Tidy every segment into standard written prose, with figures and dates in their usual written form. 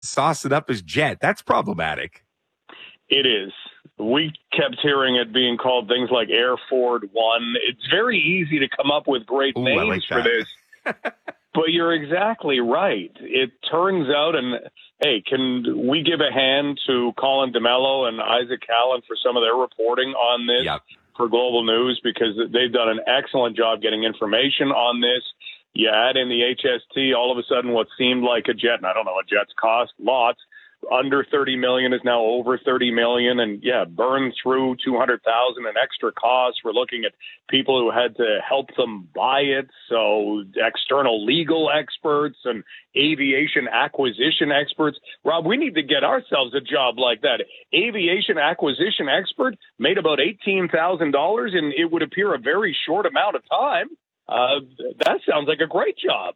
sauce it up as Jet. That's problematic. It is. We kept hearing it being called things like Air Ford One. It's very easy to come up with great names for this. But you're exactly right. It turns out, and hey, can we give a hand to Colin DeMello and Isaac Callan for some of their reporting on this for Global News, because they've done an excellent job getting information on this. You add in the HST, all of a sudden what seemed like a jet, and I don't know what jets cost, lots, under 30 million is now over 30 million, and burn through 200,000 in extra costs. We're looking at people who had to help them buy it, so external legal experts and aviation acquisition experts. Rob, we need to get ourselves a job like that. Aviation acquisition expert made about $18,000 in, it would appear, a very short amount of time. That sounds like a great job.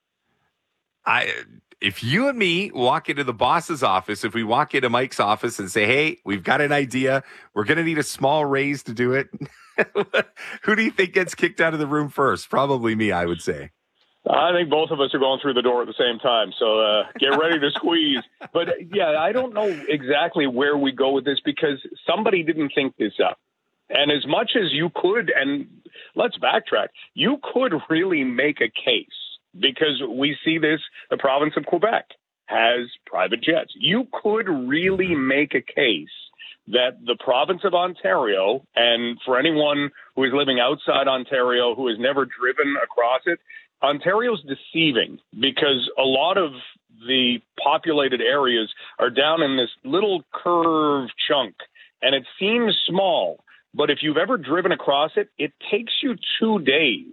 If you and me walk into the boss's office, if we walk into Mike's office and say, hey, we've got an idea, we're going to need a small raise to do it, who do you think gets kicked out of the room first? Probably me, I would say. I think both of us are going through the door at the same time, so get ready to squeeze. But, I don't know exactly where we go with this, because somebody didn't think this up. And as much as you could, and let's backtrack, you could really make a case. Because we see this, the province of Quebec has private jets. You could really make a case that the province of Ontario, and for anyone who is living outside Ontario who has never driven across it, Ontario's deceiving, because a lot of the populated areas are down in this little curved chunk, and it seems small. But if you've ever driven across it, it takes you 2 days.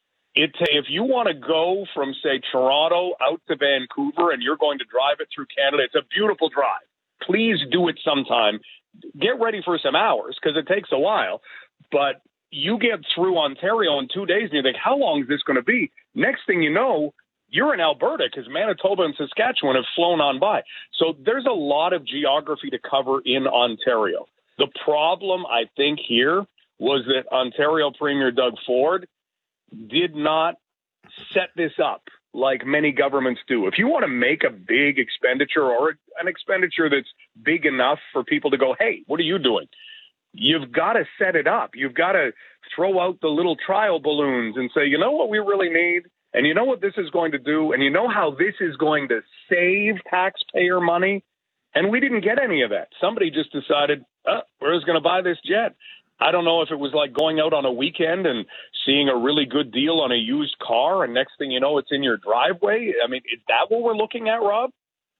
If you want to go from, say, Toronto out to Vancouver and you're going to drive it through Canada, it's a beautiful drive. Please do it sometime. Get ready for some hours, because it takes a while. But you get through Ontario in 2 days and you think, how long is this going to be? Next thing you know, you're in Alberta, because Manitoba and Saskatchewan have flown on by. So there's a lot of geography to cover in Ontario. The problem, I think, here was that Ontario Premier Doug Ford did not set this up like many governments do. If you want to make a big expenditure, or an expenditure that's big enough for people to go, hey, what are you doing? You've got to set it up. You've got to throw out the little trial balloons and say, you know what we really need? And you know what this is going to do? And you know how this is going to save taxpayer money? And we didn't get any of that. Somebody just decided, we're just going to buy this jet. I don't know if it was like going out on a weekend and seeing a really good deal on a used car, and next thing you know, it's in your driveway. I mean, is that what we're looking at, Rob?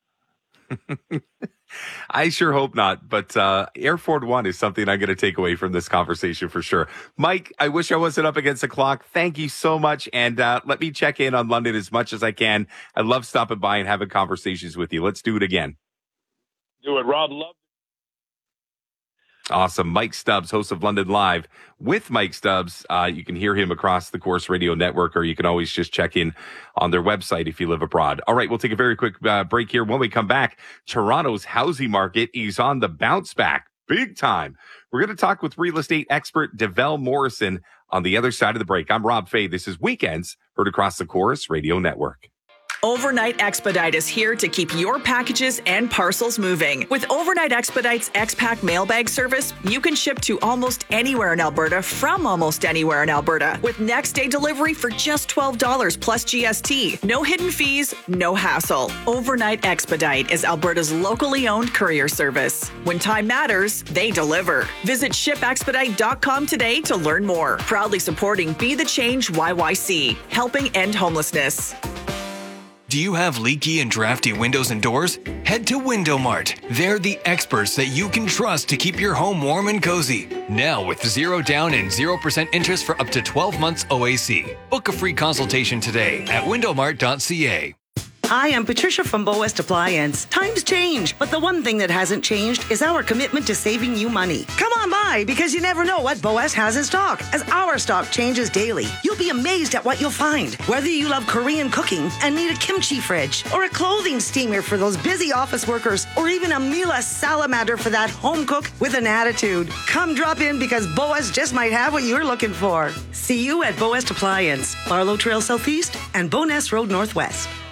I sure hope not. But Air Ford One is something I'm going to take away from this conversation for sure. Mike, I wish I wasn't up against the clock. Thank you so much. And let me check in on London as much as I can. I love stopping by and having conversations with you. Let's do it again. Do it, Rob. Love. Awesome. Mike Stubbs, host of London Live with Mike Stubbs. You can hear him across the Corus Radio Network, or you can always just check in on their website if you live abroad. All right, we'll take a very quick break here. When we come back, Toronto's housing market is on the bounce back big time. We're going to talk with real estate expert Devel Morrison on the other side of the break. I'm Rob Fay. This is Weekends, heard across the Corus Radio Network. Overnight Expedite is here to keep your packages and parcels moving. With Overnight Expedite's X-Pack mailbag service, you can ship to almost anywhere in Alberta from almost anywhere in Alberta with next day delivery for just $12 plus GST. No hidden fees, no hassle. Overnight Expedite is Alberta's locally owned courier service. When time matters, they deliver. Visit shipexpedite.com today to learn more. Proudly supporting Be the Change YYC, helping end homelessness. Do you have leaky and drafty windows and doors? Head to Window Mart. They're the experts that you can trust to keep your home warm and cozy. Now with 0 down and 0% interest for up to 12 months OAC. Book a free consultation today at windowmart.ca. Hi, I'm Patricia from Bow West Appliance. Times change, but the one thing that hasn't changed is our commitment to saving you money. Come on by, because you never know what Bow West has in stock, as our stock changes daily. You'll be amazed at what you'll find. Whether you love Korean cooking and need a kimchi fridge, or a clothing steamer for those busy office workers, or even a Miele salamander for that home cook with an attitude. Come drop in, because Bow West just might have what you're looking for. See you at Bow West Appliance, Barlow Trail Southeast and Bowness Road Northwest.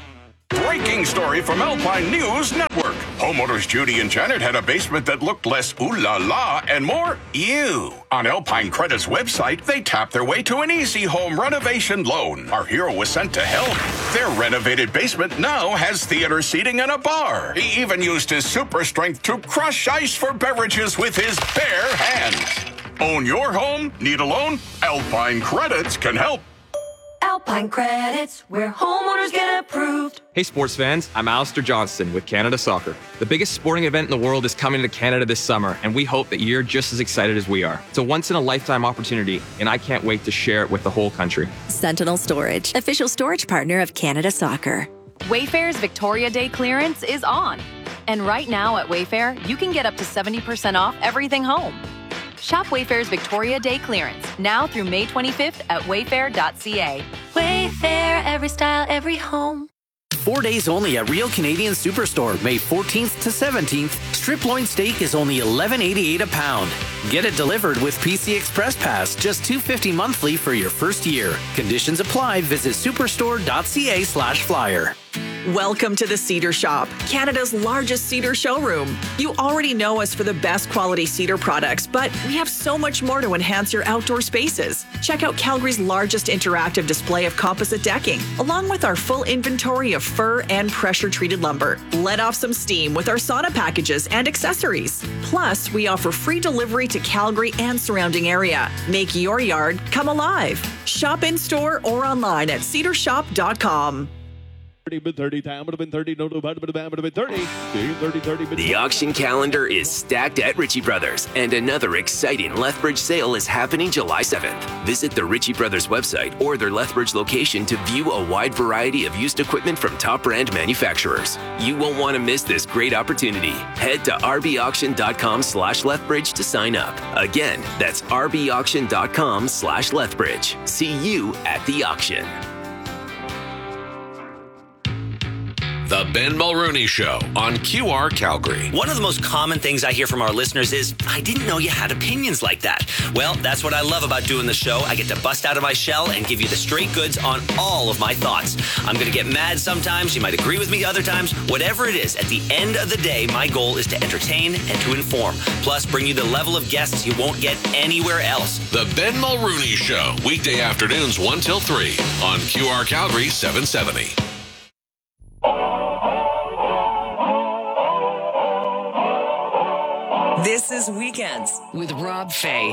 Breaking story from Alpine News Network. Homeowners Judy and Janet had a basement that looked less ooh la la and more ew. On Alpine Credit's website, they tapped their way to an easy home renovation loan. Our hero was sent to help. Their renovated basement now has theater seating and a bar. He even used his super strength to crush ice for beverages with his bare hands. Own your home? Need a loan? Alpine Credits can help. Alpine Credits, where homeowners get approved. Hey sports fans, I'm Alistair Johnston with Canada Soccer. The biggest sporting event in the world is coming to Canada this summer, and we hope that you're just as excited as we are. It's a once-in-a-lifetime opportunity, and I can't wait to share it with the whole country. Sentinel Storage, official storage partner of Canada Soccer. Wayfair's Victoria Day clearance is on. And right now at Wayfair, you can get up to 70% off everything home. Shop Wayfair's Victoria Day clearance now through May 25th at wayfair.ca. Wayfair, every style, every home. 4 days only at Real Canadian Superstore, May 14th to 17th. Strip loin steak is only $11.88 a pound. Get it delivered with PC Express Pass, just $2.50 monthly for your first year. Conditions apply. Visit superstore.ca/flyer. Welcome to the Cedar Shop, Canada's largest cedar showroom. You already know us for the best quality cedar products, but we have so much more to enhance your outdoor spaces. Check out Calgary's largest interactive display of composite decking, along with our full inventory of fir and pressure-treated lumber. Let off some steam with our sauna packages and accessories. Plus, we offer free delivery to Calgary and surrounding area. Make your yard come alive. Shop in-store or online at cedarshop.com. The auction calendar is stacked at Ritchie Brothers, and another exciting Lethbridge sale is happening July 7th. Visit the Ritchie Brothers website or their Lethbridge location to view a wide variety of used equipment from top brand manufacturers. You won't want to miss this great opportunity. Head to rbauction.com/Lethbridge to sign up. Again, that's rbauction.com/Lethbridge. See you at the auction. The Ben Mulrooney Show on QR Calgary. One of the most common things I hear from our listeners is, I didn't know you had opinions like that. Well, that's what I love about doing the show. I get to bust out of my shell and give you the straight goods on all of my thoughts. I'm going to get mad sometimes. You might agree with me other times. Whatever it is, at the end of the day, my goal is to entertain and to inform. Plus, bring you the level of guests you won't get anywhere else. The Ben Mulrooney Show, weekday afternoons 1 till 3 on QR Calgary 770. This is Weekends with Rob Fay.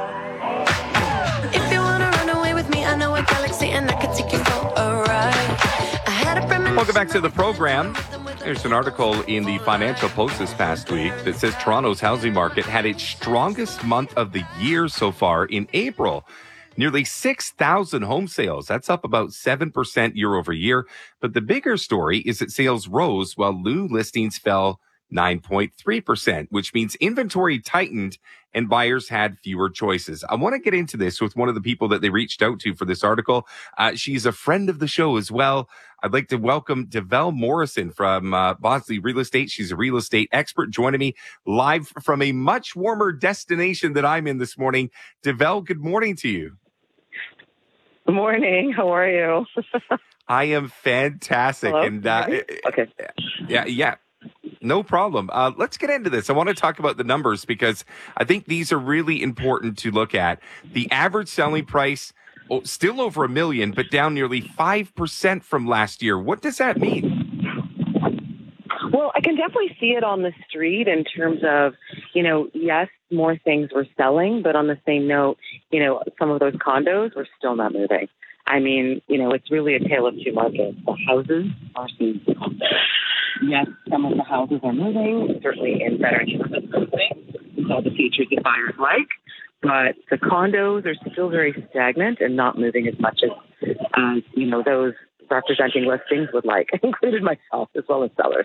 If you want to run away with me, I know a galaxy and I could take you for a ride. Welcome back to the program. There's an article in the Financial Post this past week that says Toronto's housing market had its strongest month of the year so far in April. Nearly 6,000 home sales. That's up about 7% year over year. But the bigger story is that sales rose while new listings fell 9.3%, which means inventory tightened and buyers had fewer choices. I want to get into this with one of the people that they reached out to for this article. She's a friend of the show as well. I'd like to welcome Develle Morrison from Bosley Real Estate. She's a real estate expert joining me live from a much warmer destination that I'm in this morning. Develle, good morning to you. Good morning. How are you? I am fantastic. Hello? And okay. Yeah. No problem. Let's get into this. I want to talk about the numbers because I think these are really important to look at. The average selling price, still over $1 million, but down nearly 5% from last year. What does that mean? Well, I can definitely see it on the street in terms of, yes, more things were selling, but on the same note, some of those condos were still not moving. I mean, it's really a tale of two markets. The houses are seeing condos. Yes, some of the houses are moving, certainly in better neighborhoods, with all the features that buyers like. But the condos are still very stagnant and not moving as much as, those representing listings would like, included myself as well as sellers.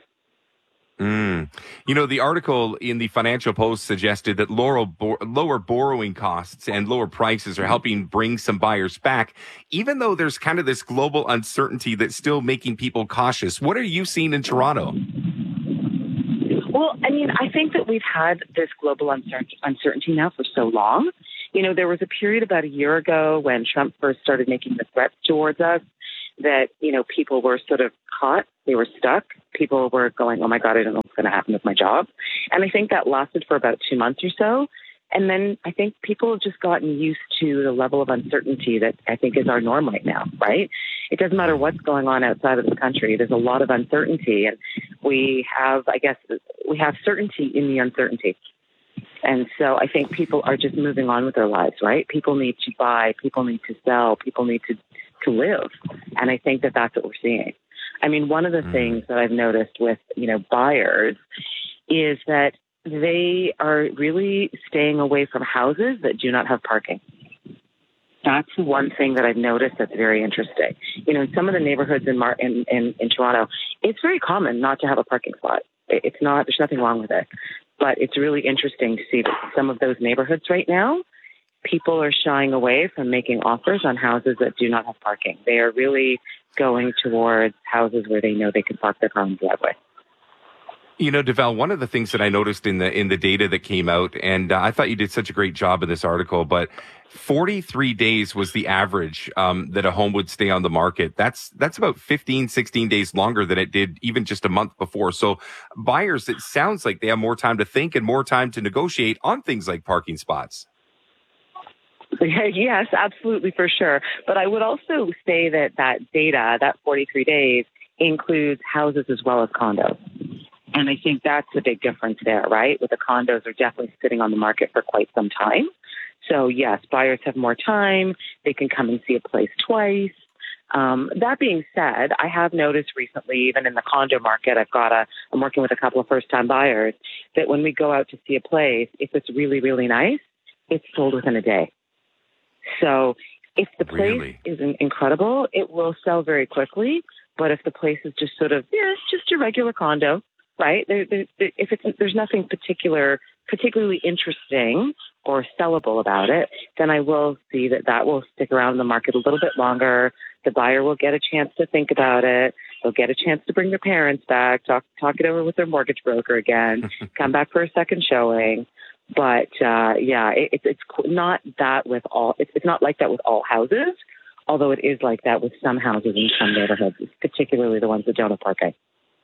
The article in the Financial Post suggested that lower borrowing costs and lower prices are helping bring some buyers back, even though there's kind of this global uncertainty that's still making people cautious. What are you seeing in Toronto? Well, I think that we've had this global uncertainty now for so long. There was a period about a year ago when Trump first started making the threats towards us that, people were sort of caught. They were stuck. People were going, oh my God, I don't know what's going to happen with my job. And I think that lasted for about 2 months or so. And then I think people have just gotten used to the level of uncertainty that I think is our norm right now, right? It doesn't matter what's going on outside of the country. There's a lot of uncertainty. And we have certainty in the uncertainty. And so I think people are just moving on with their lives, right? People need to buy, people need to sell, people need to live. And I think that that's what we're seeing. I mean, one of the things that I've noticed with, buyers is that they are really staying away from houses that do not have parking. That's one thing that I've noticed that's very interesting. In some of the neighborhoods in Toronto, it's very common not to have a parking spot. It's not, there's nothing wrong with it. But it's really interesting to see that some of those neighborhoods right now, people are shying away from making offers on houses that do not have parking. They are really going towards houses where they know they can park their car in the driveway. Deval, one of the things that I noticed in the data that came out, and I thought you did such a great job in this article, but 43 days was the average that a home would stay on the market. That's about 15, 16 days longer than it did even just a month before. So buyers, it sounds like they have more time to think and more time to negotiate on things like parking spots. Yes, absolutely, for sure. But I would also say that data, that 43 days, includes houses as well as condos. And I think that's the big difference there, right? With the condos are definitely sitting on the market for quite some time. So yes, buyers have more time. They can come and see a place twice. That being said, I have noticed recently, even in the condo market, I'm working with a couple of first-time buyers, that when we go out to see a place, if it's really, really nice, it's sold within a day. So if the place is incredible, it will sell very quickly. But if the place is just sort of, it's just your regular condo, right? There's nothing particularly interesting or sellable about it, then I will see that will stick around in the market a little bit longer. The buyer will get a chance to think about it. They'll get a chance to bring their parents back, talk it over with their mortgage broker again, come back for a second showing. But it's not that with all. It's not like that with all houses, although it is like that with some houses in some neighborhoods, particularly the ones that don't have parking.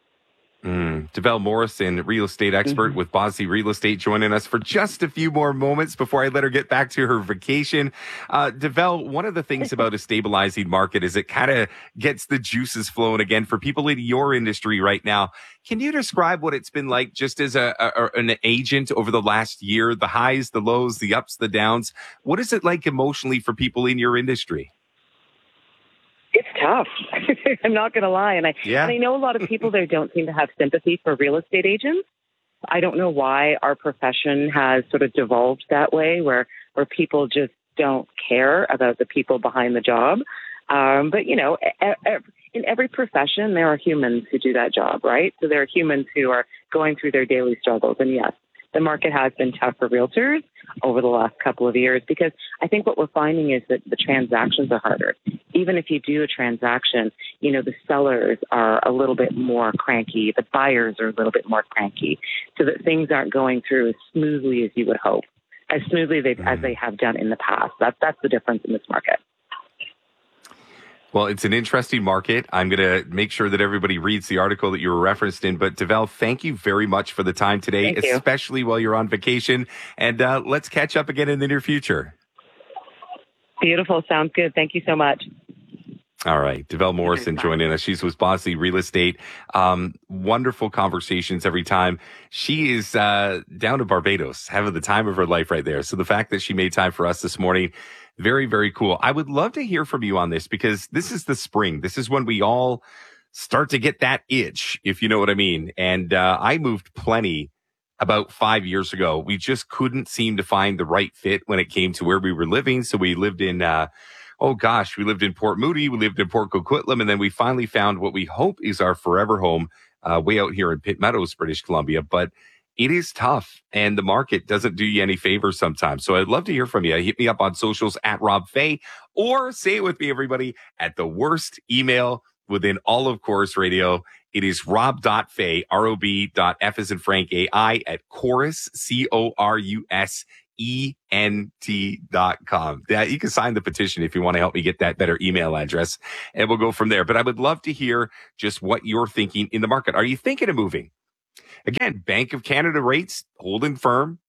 Devel Morrison, real estate expert with Bosley Real Estate, joining us for just a few more moments before I let her get back to her vacation. Devel, one of the things about a stabilizing market is it kind of gets the juices flowing again for people in your industry right now. Can you describe what it's been like just as an agent over the last year, the highs, the lows, the ups, the downs? What is it like emotionally for people in your industry? It's tough. I'm not going to lie. And I know a lot of people there don't seem to have sympathy for real estate agents. I don't know why our profession has sort of devolved that way, where people just don't care about the people behind the job. But, in every profession, there are humans who do that job, right? So there are humans who are going through their daily struggles. And yes, the market has been tough for realtors over the last couple of years, because I think what we're finding is that the transactions are harder. Even if you do a transaction, the sellers are a little bit more cranky. The buyers are a little bit more cranky, so that things aren't going through as smoothly as you would hope, as smoothly as they have done in the past. That's the difference in this market. Well, it's an interesting market. I'm going to make sure that everybody reads the article that you were referenced in. But Devel, thank you very much for the time today, especially while you're on vacation. And let's catch up again in the near future. Beautiful. Sounds good. Thank you so much. All right. Devel Morrison joining us. She's with Bosley Real Estate. Wonderful conversations every time. She is down to Barbados, having the time of her life right there. So the fact that she made time for us this morning, very, very cool. I would love to hear from you on this, because this is the spring. This is when we all start to get that itch, if you know what I mean. And I moved plenty about 5 years ago. We just couldn't seem to find the right fit when it came to where we were living. So we lived in, we lived in Port Moody, we lived in Port Coquitlam, and then we finally found what we hope is our forever home way out here in Pitt Meadows, British Columbia. But it is tough, and the market doesn't do you any favors sometimes. So I'd love to hear from you. Hit me up on socials at Rob Fay, or say it with me, everybody, at the worst email within all of Chorus Radio. It is rob.fay, rob.f as in Frank, AI, at Chorus, CORUS, ENT.com. Yeah, you can sign the petition if you want to help me get that better email address, and we'll go from there. But I would love to hear just what you're thinking in the market. Are you thinking of moving? Again, Bank of Canada rates holding firm.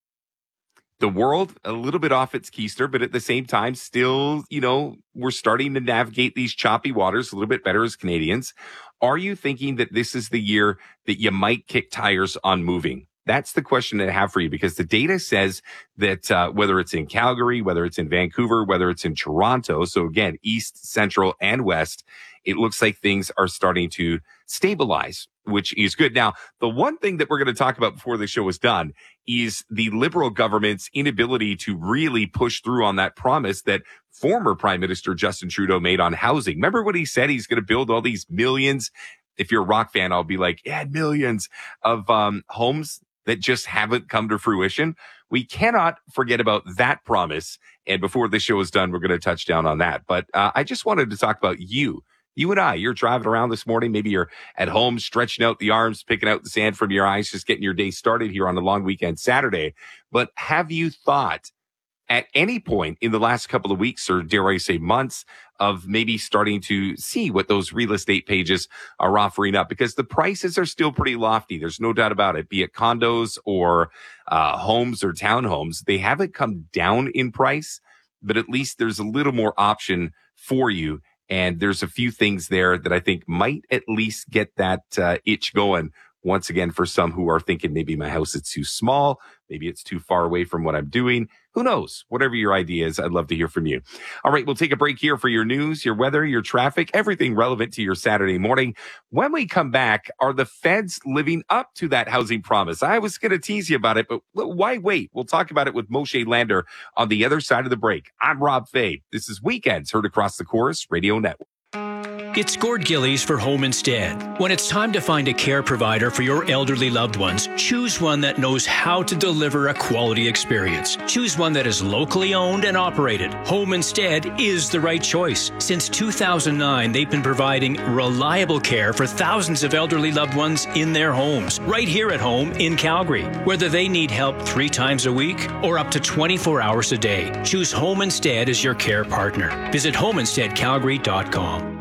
The world a little bit off its keister, but at the same time, still, we're starting to navigate these choppy waters a little bit better as Canadians. Are you thinking that this is the year that you might kick tires on moving? That's the question that I have for you, because the data says that whether it's in Calgary, whether it's in Vancouver, whether it's in Toronto, so again, East, Central, and West, it looks like things are starting to stabilize, which is good. Now, the one thing that we're going to talk about before the show is done is the Liberal government's inability to really push through on that promise that former Prime Minister Justin Trudeau made on housing. Remember what he said? He's going to build all these millions. If you're a rock fan, I'll be like, yeah, millions of homes that just haven't come to fruition. We cannot forget about that promise. And before the show is done, we're going to touch down on that. But I just wanted to talk about you and I. You're driving around this morning. Maybe you're at home, stretching out the arms, picking out the sand from your eyes, just getting your day started here on a long weekend Saturday. But have you thought at any point in the last couple of weeks, or dare I say months, of maybe starting to see what those real estate pages are offering up? Because the prices are still pretty lofty. There's no doubt about it. Be it condos or homes or townhomes, they haven't come down in price, but at least there's a little more option for you. And there's a few things there that I think might at least get that itch going once again for some who are thinking maybe my house is too small, maybe it's too far away from what I'm doing. Who knows? Whatever your idea is, I'd love to hear from you. All right, we'll take a break here for your news, your weather, your traffic, everything relevant to your Saturday morning. When we come back, are the feds living up to that housing promise? I was going to tease you about it, but why wait? We'll talk about it with Moshe Lander on the other side of the break. I'm Rob Fay. This is Weekends, heard across the Chorus Radio Network. It's Gord Gillies for Home Instead. When it's time to find a care provider for your elderly loved ones, choose one that knows how to deliver a quality experience. Choose one that is locally owned and operated. Home Instead is the right choice. Since 2009, they've been providing reliable care for thousands of elderly loved ones in their homes, right here at home in Calgary. Whether they need help 3 times a week or up to 24 hours a day, choose Home Instead as your care partner. Visit homeinsteadcalgary.com.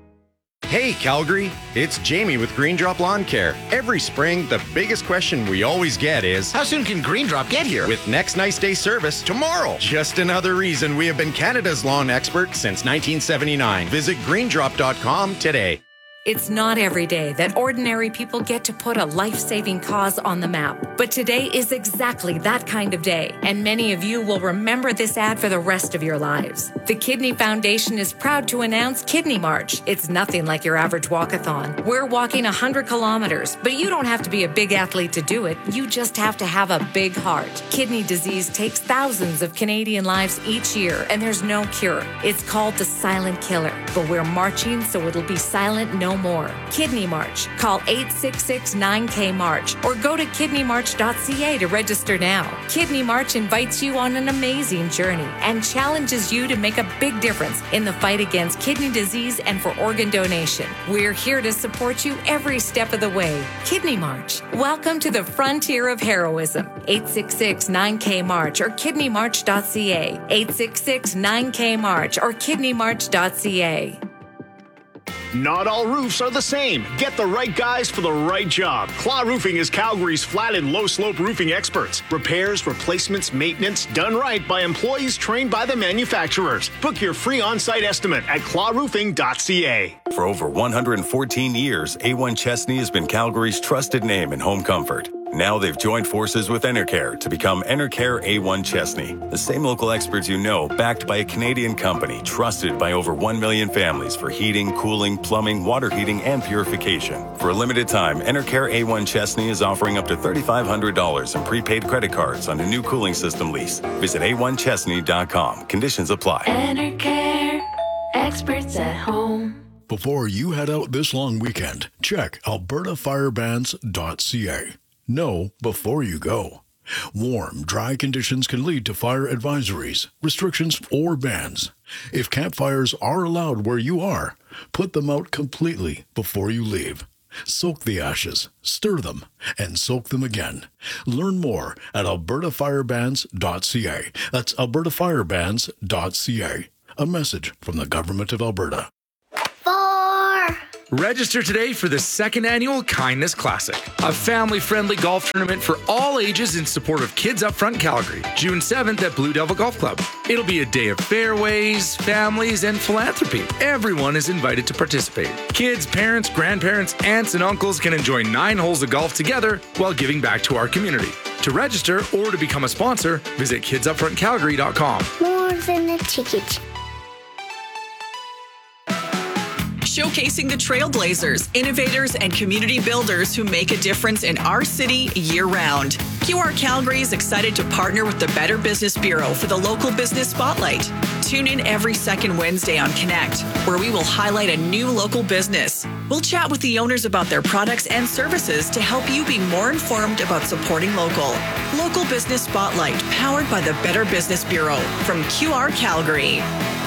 Hey Calgary, it's Jamie with Green Drop Lawn Care. Every spring, the biggest question we always get is, how soon can Green Drop get here? With next nice day service tomorrow. Just another reason we have been Canada's lawn expert since 1979. Visit greendrop.com today. It's not every day that ordinary people get to put a life-saving cause on the map. But today is exactly that kind of day. And many of you will remember this ad for the rest of your lives. The Kidney Foundation is proud to announce Kidney March. It's nothing like your average walkathon. We're walking 100 kilometers, but you don't have to be a big athlete to do it. You just have to have a big heart. Kidney disease takes thousands of Canadian lives each year, and there's no cure. It's called the silent killer. But we're marching so it'll be silent no more. Kidney March. Call 866-9K-MARCH or go to kidneymarch.ca to register now. Kidney March invites you on an amazing journey and challenges you to make a big difference in the fight against kidney disease and for organ donation. We're here to support you every step of the way. Kidney March. Welcome to the frontier of heroism. 866-9K-MARCH or kidneymarch.ca. 866-9K-MARCH or kidneymarch.ca. Not all roofs are the same. Get the right guys for the right job. Claw Roofing is Calgary's flat and low slope roofing experts. Repairs, replacements, maintenance, done right by employees trained by the manufacturers. Book your free on-site estimate at clawroofing.ca. For over 114 years, A1 Chesney has been Calgary's trusted name in home comfort. Now they've joined forces with Enercare to become Enercare A1 Chesney. The same local experts you know, backed by a Canadian company, trusted by over 1 million families for heating, cooling, plumbing, water heating, and purification. For a limited time, Enercare A1 Chesney is offering up to $3,500 in prepaid credit cards on a new cooling system lease. Visit a1chesney.com. Conditions apply. Enercare, experts at home. Before you head out this long weekend, check albertafirebans.ca. Know before you go. Warm, dry conditions can lead to fire advisories, restrictions, or bans. If campfires are allowed where you are, put them out completely before you leave. Soak the ashes, stir them, and soak them again. Learn more at albertafirebands.ca. That's albertafirebands.ca. A message from the Government of Alberta. Register today for the second annual Kindness Classic, a family-friendly golf tournament for all ages in support of Kids Up Front Calgary, June 7th at Blue Devil Golf Club. It'll be a day of fairways, families, and philanthropy. Everyone is invited to participate. Kids, parents, grandparents, aunts, and uncles can enjoy 9 holes of golf together while giving back to our community. To register or to become a sponsor, visit kidsupfrontcalgary.com. More than a ticket. Showcasing the trailblazers, innovators, and community builders who make a difference in our city year-round. QR Calgary is excited to partner with the Better Business Bureau for the Local Business Spotlight. Tune in every second Wednesday on Connect, where we will highlight a new local business. We'll chat with the owners about their products and services to help you be more informed about supporting local. Local Business Spotlight, powered by the Better Business Bureau from QR Calgary.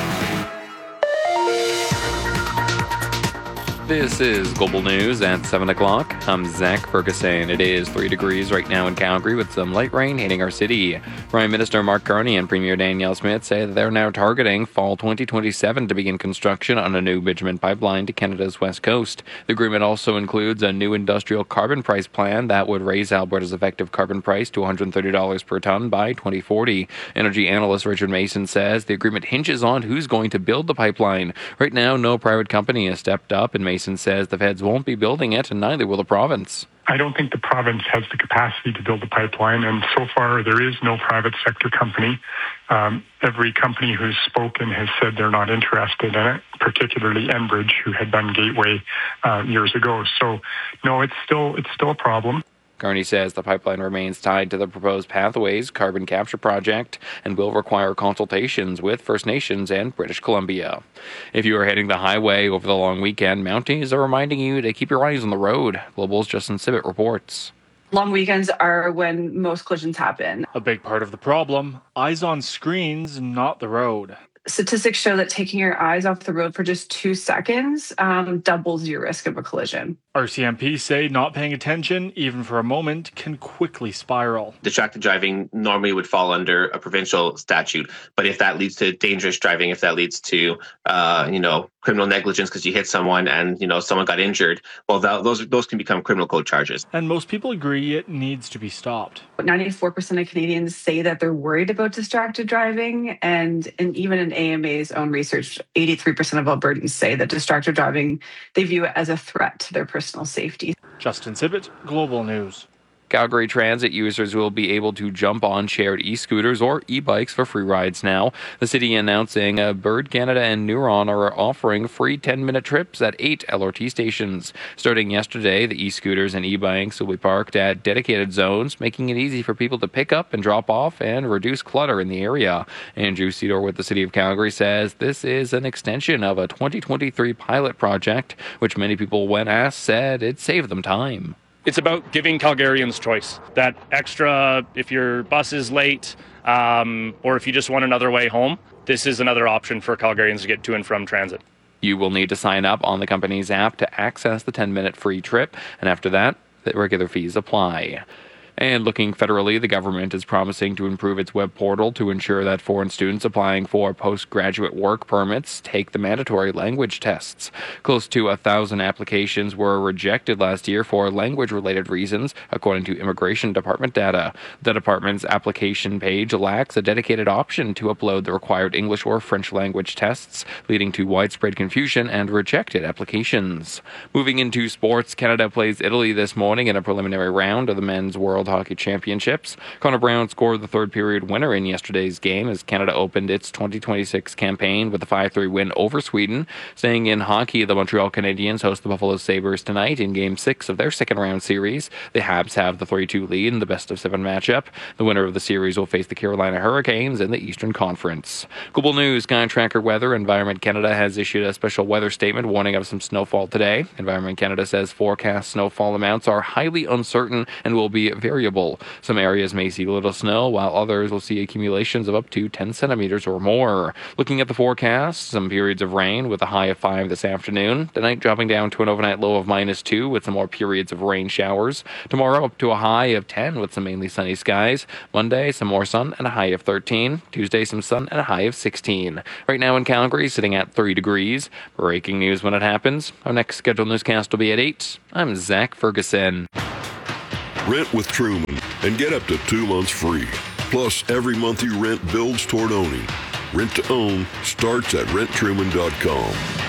This is Global News at 7 o'clock. I'm Zach Ferguson. It is 3 degrees right now in Calgary with some light rain hitting our city. Prime Minister Mark Carney and Premier Danielle Smith say that they're now targeting fall 2027 to begin construction on a new bitumen pipeline to Canada's west coast. The agreement also includes a new industrial carbon price plan that would raise Alberta's effective carbon price to $130 per ton by 2040. Energy analyst Richard Mason says the agreement hinges on who's going to build the pipeline. Right now, no private company has stepped up, and Mason says the feds won't be building it, and neither will the province. I don't think the province has the capacity to build a pipeline, and so far there is no private sector company. Every company who's spoken has said they're not interested in it, particularly Enbridge, who had done Gateway years ago. So, no, it's still a problem. Carney says the pipeline remains tied to the proposed Pathways carbon capture project and will require consultations with First Nations and British Columbia. If you are heading the highway over the long weekend, Mounties are reminding you to keep your eyes on the road. Global's Justin Sibbett reports. Long weekends are when most collisions happen. A big part of the problem, eyes on screens, not the road. Statistics show that taking your eyes off the road for just 2 seconds doubles your risk of a collision. RCMP say not paying attention, even for a moment, can quickly spiral. Distracted driving normally would fall under a provincial statute, but if that leads to dangerous driving, if that leads to, criminal negligence because you hit someone and, someone got injured, well, those can become criminal code charges. And most people agree it needs to be stopped. 94% of Canadians say that they're worried about distracted driving, and even in AMA's own research, 83% of Albertans say that distracted driving, they view it as a threat to their personal safety. Justin Sibbett, Global News. Calgary Transit users will be able to jump on shared e-scooters or e-bikes for free rides now. The city announcing Bird Canada and Neuron are offering free 10-minute trips at 8 LRT stations. Starting yesterday, the e-scooters and e-bikes will be parked at dedicated zones, making it easy for people to pick up and drop off and reduce clutter in the area. Andrew Cedar with the City of Calgary says this is an extension of a 2023 pilot project, which many people, when asked, said it saved them time. It's about giving Calgarians choice. That extra, if your bus is late, or if you just want another way home, this is another option for Calgarians to get to and from transit. You will need to sign up on the company's app to access the 10-minute free trip, and after that, the regular fees apply. And looking federally, the government is promising to improve its web portal to ensure that foreign students applying for postgraduate work permits take the mandatory language tests. Close to 1,000 applications were rejected last year for language-related reasons, according to Immigration Department data. The department's application page lacks a dedicated option to upload the required English or French language tests, leading to widespread confusion and rejected applications. Moving into sports, Canada plays Italy this morning in a preliminary round of the Men's World Hockey Championships. Connor Brown scored the third period winner in yesterday's game as Canada opened its 2026 campaign with a 5-3 win over Sweden. Staying in hockey, the Montreal Canadiens host the Buffalo Sabres tonight in Game 6 of their second round series. The Habs have the 3-2 lead in the best-of-7 matchup. The winner of the series will face the Carolina Hurricanes in the Eastern Conference. Global News, Sky Tracker Weather. Environment Canada has issued a special weather statement warning of some snowfall today. Environment Canada says forecast snowfall amounts are highly uncertain and will be very variable. Some areas may see little snow, while others will see accumulations of up to 10 centimeters or more. Looking at the forecast, some periods of rain with a high of 5 this afternoon. Tonight dropping down to an overnight low of -2 with some more periods of rain showers. Tomorrow up to a high of 10 with some mainly sunny skies. Monday, some more sun and a high of 13. Tuesday, some sun and a high of 16. Right now in Calgary, sitting at 3 degrees. Breaking news when it happens. Our next scheduled newscast will be at 8. I'm Zach Ferguson. Rent with Truman and get up to 2 months free. Plus, every month you rent builds toward owning. Rent to own starts at renttruman.com.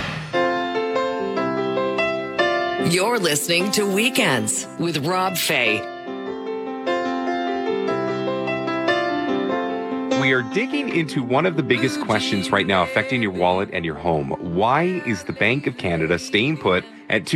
You're listening to Weekends with Rob Fay. We are digging into one of the biggest questions right now affecting your wallet and your home. Why is the Bank of Canada staying put at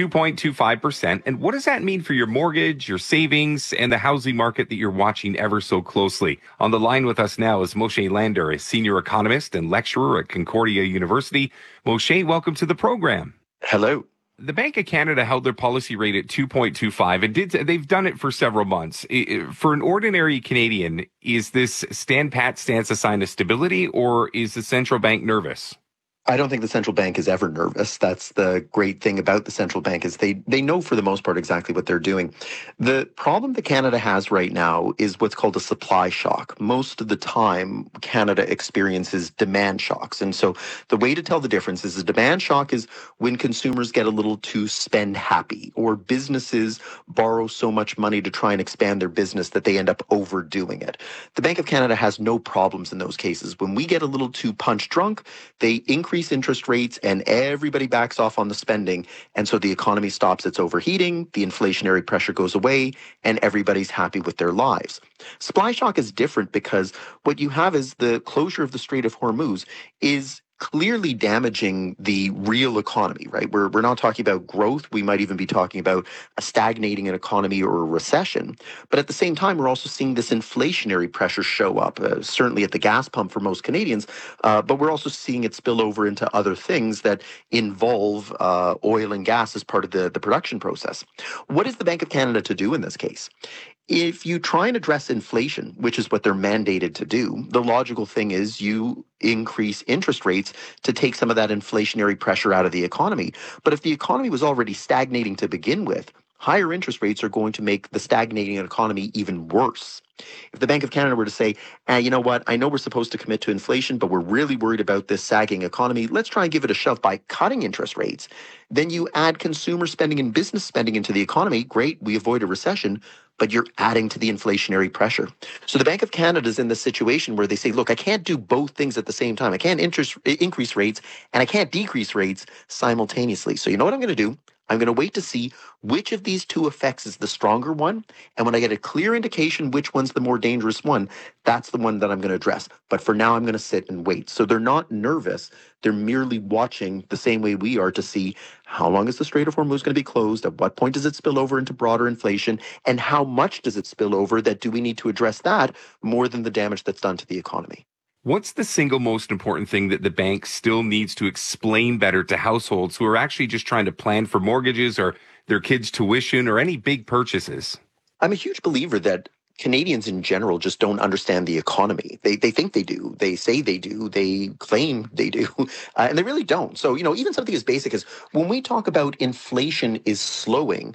2.25%? And what does that mean for your mortgage, your savings, and the housing market that you're watching ever so closely? On the line with us now is Moshe Lander, a senior economist and lecturer at Concordia University. Moshe, welcome to the program. Hello. The Bank of Canada held their policy rate at 2.25 and they've done it for several months. For an ordinary Canadian, is this stand pat stance a sign of stability, or is the central bank nervous? I don't think the central bank is ever nervous. That's the great thing about the central bank is they know for the most part exactly what they're doing. The problem that Canada has right now is what's called a supply shock. Most of the time, Canada experiences demand shocks. And so the way to tell the difference is a demand shock is when consumers get a little too spend happy, or businesses borrow so much money to try and expand their business that they end up overdoing it. The Bank of Canada has no problems in those cases. When we get a little too punch drunk, they increase interest rates and everybody backs off on the spending. And so the economy stops its overheating, the inflationary pressure goes away, and everybody's happy with their lives. Supply shock is different because what you have is the closure of the Strait of Hormuz is clearly damaging the real economy, right? We're not talking about growth. We might even be talking about a stagnating economy or a recession. But at the same time, we're also seeing this inflationary pressure show up, certainly at the gas pump for most Canadians, but we're also seeing it spill over into other things that involve oil and gas as part of the production process. What is the Bank of Canada to do in this case? If you try and address inflation, which is what they're mandated to do, the logical thing is you increase interest rates to take some of that inflationary pressure out of the economy. But if the economy was already stagnating to begin with, higher interest rates are going to make the stagnating economy even worse. If the Bank of Canada were to say, you know what, I know we're supposed to commit to inflation, but we're really worried about this sagging economy, let's try and give it a shove by cutting interest rates. Then you add consumer spending and business spending into the economy. Great, we avoid a recession, but you're adding to the inflationary pressure. So the Bank of Canada is in this situation where they say, look, I can't do both things at the same time. I can't increase rates and I can't decrease rates simultaneously. So you know what I'm going to do? I'm going to wait to see which of these two effects is the stronger one. And when I get a clear indication which one's the more dangerous one, that's the one that I'm going to address. But for now, I'm going to sit and wait. So they're not nervous. They're merely watching the same way we are to see how long is the Strait of Hormuz going to be closed? At what point does it spill over into broader inflation? And how much does it spill over that do we need to address that more than the damage that's done to the economy? What's the single most important thing that the bank still needs to explain better to households who are actually just trying to plan for mortgages or their kids' tuition or any big purchases? I'm a huge believer that Canadians in general just don't understand the economy. They think they do. They say they do. They claim they do. And they really don't. So, even something as basic as when we talk about inflation is slowing,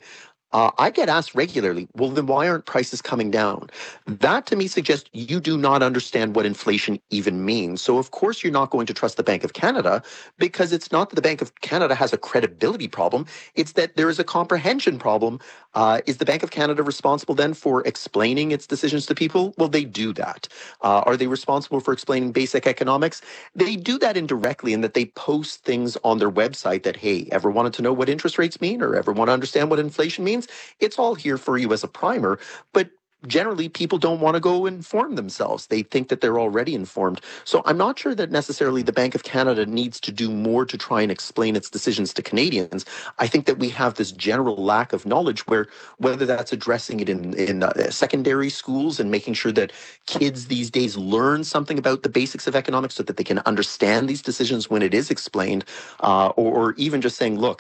I get asked regularly, well, then why aren't prices coming down? That to me suggests you do not understand what inflation even means. So of course you're not going to trust the Bank of Canada because it's not that the Bank of Canada has a credibility problem. It's that there is a comprehension problem. Is the Bank of Canada responsible then for explaining its decisions to people? Well, they do that. Are they responsible for explaining basic economics? They do that indirectly in that they post things on their website that, hey, ever wanted to know what interest rates mean or ever want to understand what inflation means? It's all here for you as a primer, but generally people don't want to go inform themselves. They think that they're already informed. So I'm not sure that necessarily the Bank of Canada needs to do more to try and explain its decisions to Canadians. I think that we have this general lack of knowledge where whether that's addressing it in secondary schools and making sure that kids these days learn something about the basics of economics so that they can understand these decisions when it is explained, or even just saying, look,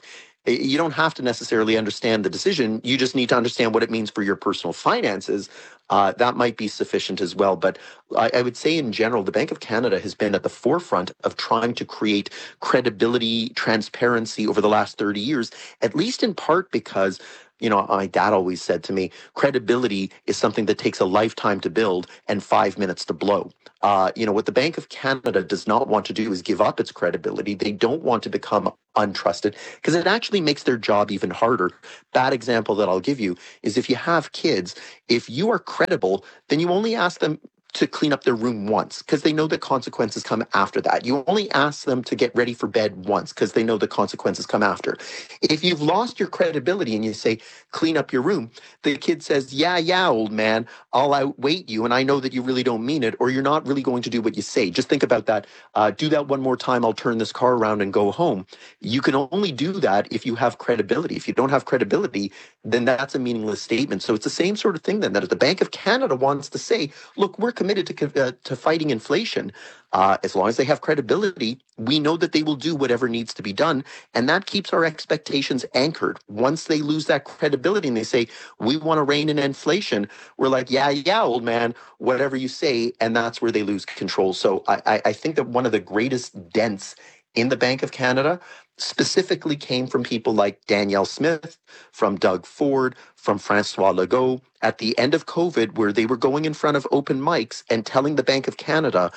You don't have to necessarily understand the decision. You just need to understand what it means for your personal finances. That might be sufficient as well. But I would say in general, the Bank of Canada has been at the forefront of trying to create credibility, transparency over the last 30 years, at least in part because my dad always said to me, credibility is something that takes a lifetime to build and 5 minutes to blow. What the Bank of Canada does not want to do is give up its credibility. They don't want to become untrusted because it actually makes their job even harder. Bad example that I'll give you is if you have kids, if you are credible, then you only ask them to clean up their room once because they know the consequences come after that. You only ask them to get ready for bed once because they know the consequences come after. If you've lost your credibility and you say, clean up your room, the kid says, yeah, old man, I'll outwait you. And I know that you really don't mean it, or you're not really going to do what you say. Just think about that. Do that one more time. I'll turn this car around and go home. You can only do that if you have credibility. If you don't have credibility, then that's a meaningless statement. So it's the same sort of thing then that if the Bank of Canada wants to say, look, we're committed to fighting inflation. As long as they have credibility, we know that they will do whatever needs to be done. And that keeps our expectations anchored. Once they lose that credibility and they say, we want to rein in inflation, we're like, yeah, old man, whatever you say. And that's where they lose control. So I think that one of the greatest dents in the Bank of Canada specifically came from people like Danielle Smith, from Doug Ford, from Francois Legault at the end of COVID, where they were going in front of open mics and telling the Bank of Canada,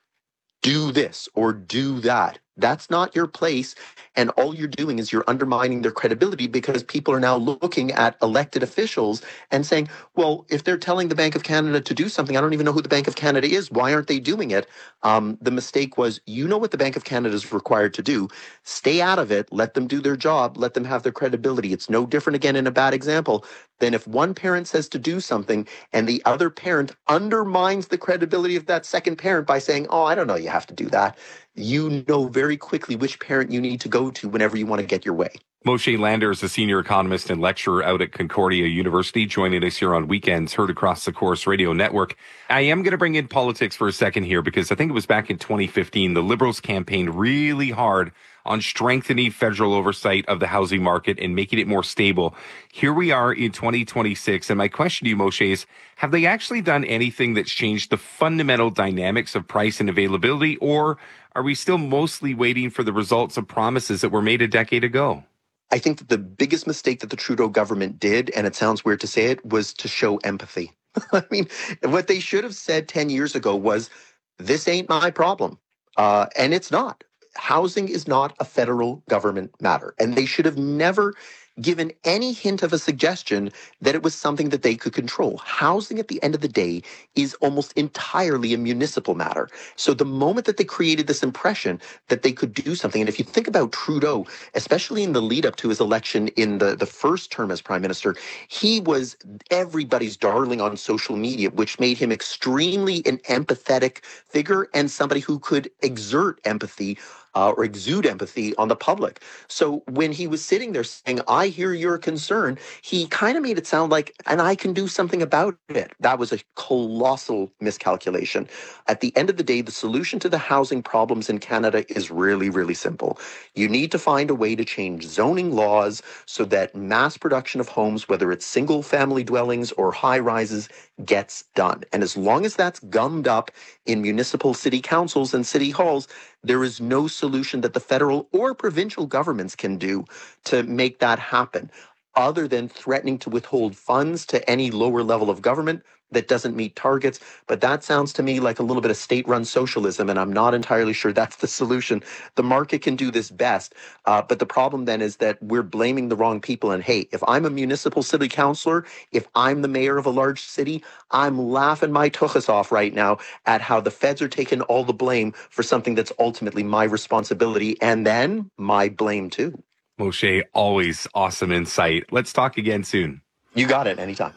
do this or do that. That's not your place. And all you're doing is you're undermining their credibility because people are now looking at elected officials and saying, well, if they're telling the Bank of Canada to do something, I don't even know who the Bank of Canada is. Why aren't they doing it? The mistake was, you know what the Bank of Canada is required to do. Stay out of it. Let them do their job. Let them have their credibility. It's no different, again, in a bad example, than if one parent says to do something and the other parent undermines the credibility of that second parent by saying, oh, I don't know, you have to do that. You know very quickly which parent you need to go to whenever you want to get your way. Moshe Lander is a senior economist and lecturer out at Concordia University, joining us here on Weekends, heard across the Corus Radio Network. I am going to bring in politics for a second here because I think it was back in 2015, the Liberals campaigned really hard on strengthening federal oversight of the housing market and making it more stable. Here we are in 2026, and my question to you, Moshe, is have they actually done anything that's changed the fundamental dynamics of price and availability, or are we still mostly waiting for the results of promises that were made a decade ago? I think that the biggest mistake that the Trudeau government did, and it sounds weird to say it, was to show empathy. I mean, what they should have said 10 years ago was, this ain't my problem. And it's not. Housing is not a federal government matter. And they should have never given any hint of a suggestion that it was something that they could control. Housing, at the end of the day, is almost entirely a municipal matter. So the moment that they created this impression that they could do something, and if you think about Trudeau, especially in the lead up to his election in the first term as prime minister, he was everybody's darling on social media, which made him extremely an empathetic figure and somebody who could exert empathy or exude empathy on the public. So when he was sitting there saying, I hear your concern, he kind of made it sound like, and I can do something about it. That was a colossal miscalculation. At the end of the day, the solution to the housing problems in Canada is really, really simple. You need to find a way to change zoning laws so that mass production of homes, whether it's single family dwellings or high rises, gets done. And as long as that's gummed up in municipal city councils and city halls, there is no solution that the federal or provincial governments can do to make that happen, other than threatening to withhold funds to any lower level of government that doesn't meet targets. But that sounds to me like a little bit of state-run socialism, and I'm not entirely sure that's the solution. The market can do this best, but the problem then is that we're blaming the wrong people. And hey, if I'm a municipal city councillor, if I'm the mayor of a large city, I'm laughing my tuchus off right now at how the feds are taking all the blame for something that's ultimately my responsibility and then my blame too. Moshe, always awesome insight. Let's talk again soon. You got it. Anytime.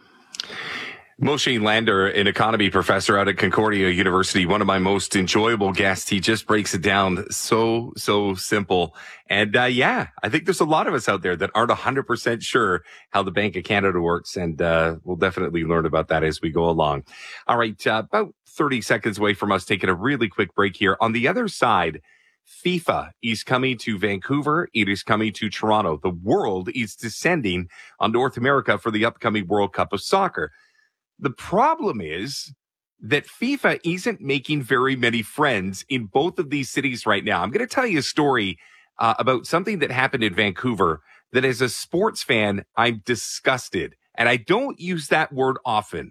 Moshe Lander, an economy professor out at Concordia University, one of my most enjoyable guests. He just breaks it down so simple. And I think there's a lot of us out there that aren't 100% sure how the Bank of Canada works. And we'll definitely learn about that as we go along. All right, about 30 seconds away from us taking a really quick break here. On the other side, FIFA is coming to Vancouver. It is coming to Toronto. The world is descending on North America for the upcoming World Cup of Soccer. The problem is that FIFA isn't making very many friends in both of these cities right now. I'm going to tell you a story about something that happened in Vancouver that as a sports fan, I'm disgusted. And I don't use that word often.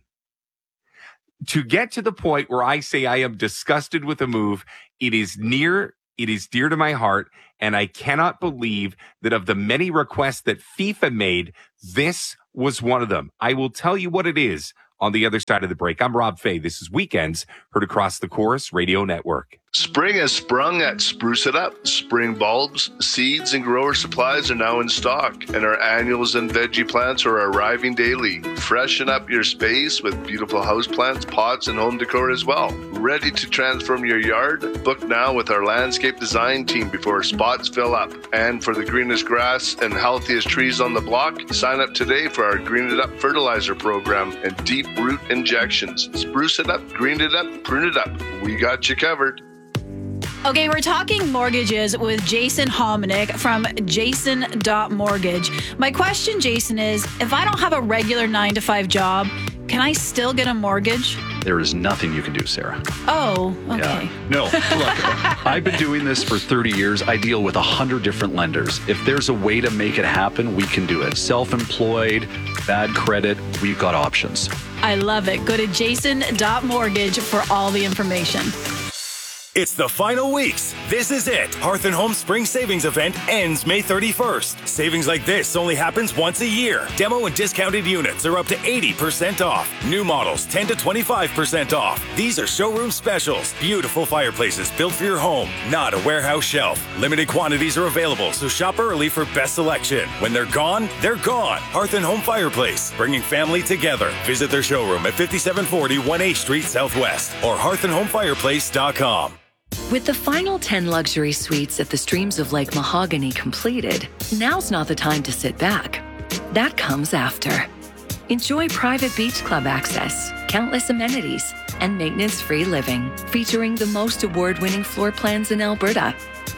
To get to the point where I say I am disgusted with a move, it is dear to my heart, and I cannot believe that of the many requests that FIFA made, this was one of them. I will tell you what it is on the other side of the break. I'm Rob Fay. This is Weekends, heard across the Chorus Radio Network. Spring has sprung at Spruce It Up. Spring bulbs, seeds, and grower supplies are now in stock, and our annuals and veggie plants are arriving daily. Freshen up your space with beautiful houseplants, pots, and home decor as well. Ready to transform your yard? Book now with our landscape design team before spots fill up. And for the greenest grass and healthiest trees on the block, sign up today for our Green It Up fertilizer program and deep root injections. Spruce it up, green it up, prune it up. We got you covered. Okay, we're talking mortgages with Jason Hominick from jason.mortgage. My question, Jason, is if I don't have a regular 9-to-5 job, can I still get a mortgage? There is nothing you can do, Sarah. Oh, okay. Yeah. No, look, I've been doing this for 30 years. I deal with 100 different lenders. If there's a way to make it happen, we can do it. Self-employed, bad credit, we've got options. I love it. Go to jason.mortgage for all the information. It's the final weeks. This is it. Hearth & Home Spring Savings Event ends May 31st. Savings like this only happens once a year. Demo and discounted units are up to 80% off. New models 10 to 25% off. These are showroom specials. Beautiful fireplaces built for your home, not a warehouse shelf. Limited quantities are available, so shop early for best selection. When they're gone, they're gone. Hearth & Home Fireplace, bringing family together. Visit their showroom at 5740 1H Street Southwest or hearthandhomefireplace.com. With the final 10 luxury suites at the Streams of Lake Mahogany completed, now's not the time to sit back. That comes after. Enjoy private beach club access, countless amenities, and maintenance-free living, featuring the most award-winning floor plans in Alberta.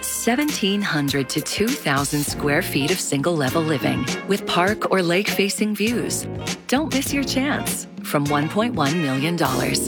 1,700 to 2,000 square feet of single-level living with park or lake-facing views. Don't miss your chance. From $1.1 million.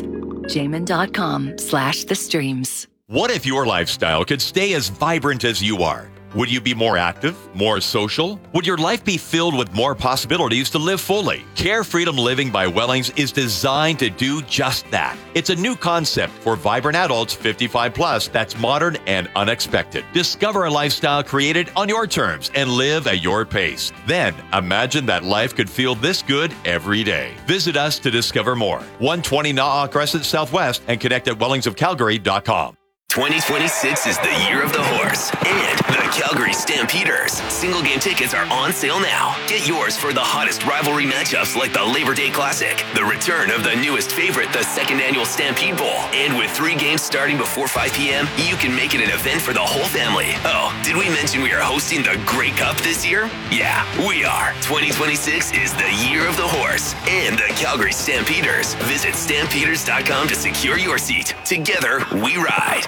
Jamin.com/thestreams. What if your lifestyle could stay as vibrant as you are? Would you be more active, more social? Would your life be filled with more possibilities to live fully? Care Freedom Living by Wellings is designed to do just that. It's a new concept for vibrant adults 55 plus that's modern and unexpected. Discover a lifestyle created on your terms and live at your pace. Then imagine that life could feel this good every day. Visit us to discover more. 120 Na'a Crescent Southwest and connect at wellingsofcalgary.com. 2026 is the year of the horse and the Calgary Stampeders. Single game tickets are on sale now. Get yours for the hottest rivalry matchups like the Labor Day Classic, the return of the newest favorite, the second annual Stampede Bowl. And with 3 games starting before 5 p.m., you can make it an event for the whole family. Oh, did we mention we are hosting the Grey Cup this year? Yeah, we are. 2026 is the year of the horse and the Calgary Stampeders. Visit stampeders.com to secure your seat. Together, we ride.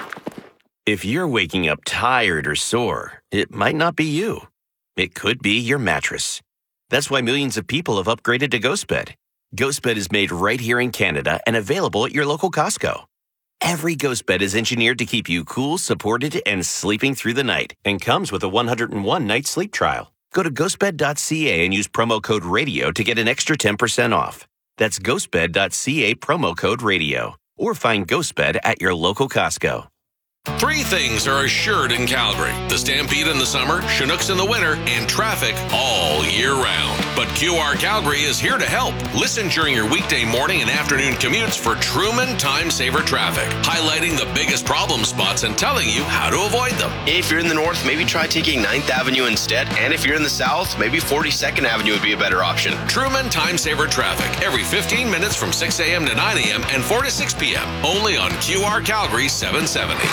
If you're waking up tired or sore, it might not be you. It could be your mattress. That's why millions of people have upgraded to GhostBed. GhostBed is made right here in Canada and available at your local Costco. Every GhostBed is engineered to keep you cool, supported, and sleeping through the night, and comes with a 101-night sleep trial. Go to ghostbed.ca and use promo code RADIO to get an extra 10% off. That's ghostbed.ca, promo code RADIO. Or find GhostBed at your local Costco. 3 things are assured in Calgary: the Stampede in the summer, Chinooks in the winter, and traffic all year round. But QR Calgary is here to help. Listen during your weekday morning and afternoon commutes for Truman Time Saver Traffic, highlighting the biggest problem spots and telling you how to avoid them. If you're in the north, maybe try taking 9th Avenue instead. And if you're in the south, maybe 42nd Avenue would be a better option. Truman Time Saver Traffic, every 15 minutes from 6 a.m. to 9 a.m. and 4 to 6 p.m. Only on QR Calgary 770.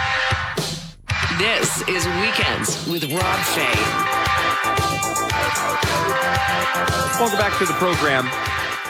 This is Weekends with Rob Fay. Welcome back to the program.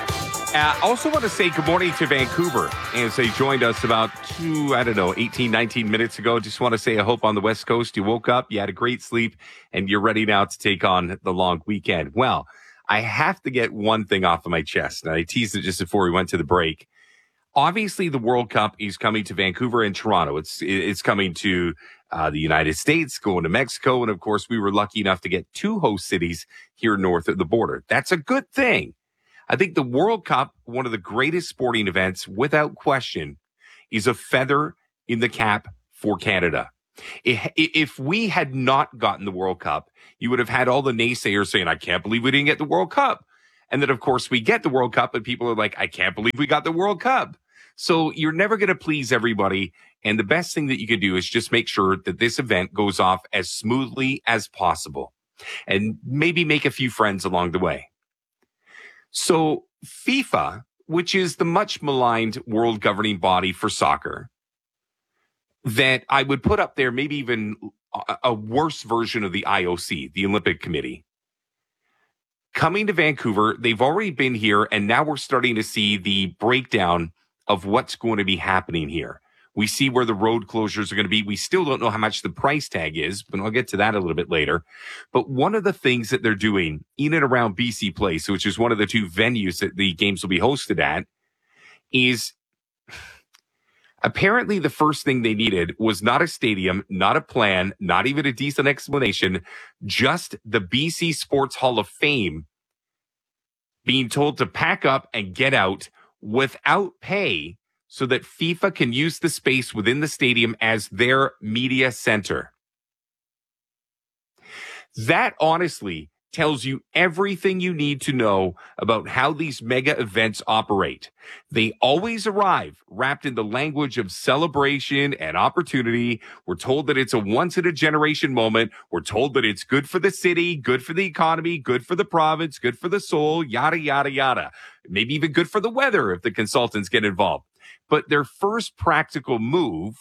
Also want to say good morning to Vancouver as they joined us about 18, 19 minutes ago. Just want to say I hope on the West Coast you woke up, you had a great sleep, and you're ready now to take on the long weekend. Well, I have to get one thing off of my chest, and I teased it just before we went to the break. Obviously, the World Cup is coming to Vancouver and Toronto. It's coming to the United States, going to Mexico, and of course, we were lucky enough to get 2 host cities here north of the border. That's a good thing. I think the World Cup, one of the greatest sporting events, without question, is a feather in the cap for Canada. If we had not gotten the World Cup, you would have had all the naysayers saying, I can't believe we didn't get the World Cup. And then, of course, we get the World Cup, and people are like, I can't believe we got the World Cup. So you're never going to please everybody. And the best thing that you can do is just make sure that this event goes off as smoothly as possible and maybe make a few friends along the way. So FIFA, which is the much maligned world governing body for soccer, that I would put up there maybe even a worse version of the IOC, the Olympic Committee, coming to Vancouver. They've already been here, and now we're starting to see the breakdown of what's going to be happening here. We see where the road closures are going to be. We still don't know how much the price tag is, but I'll get to that a little bit later. But one of the things that they're doing in and around BC Place, which is one of the 2 venues that the games will be hosted at, is apparently the first thing they needed was not a stadium, not a plan, not even a decent explanation, just the BC Sports Hall of Fame being told to pack up and get out without pay, so that FIFA can use the space within the stadium as their media center. That honestly tells you everything you need to know about how these mega events operate. They always arrive wrapped in the language of celebration and opportunity. We're told that it's a once-in-a-generation moment. We're told that it's good for the city, good for the economy, good for the province, good for the soul, yada, yada, yada. Maybe even good for the weather if the consultants get involved. But their first practical move